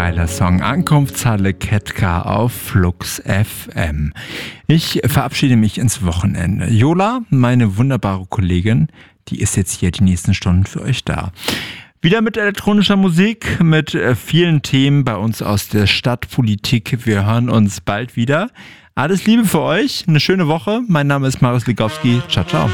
geiler Song. Ankunftshalle Ketka auf Flux FM. Ich verabschiede mich ins Wochenende. Jola, meine wunderbare Kollegin, die ist jetzt hier die nächsten Stunden für euch da. Wieder mit elektronischer Musik, mit vielen Themen bei uns aus der Stadtpolitik. Wir hören uns bald wieder. Alles Liebe für euch, eine schöne Woche. Mein Name ist Marius Ligowski. Ciao, ciao.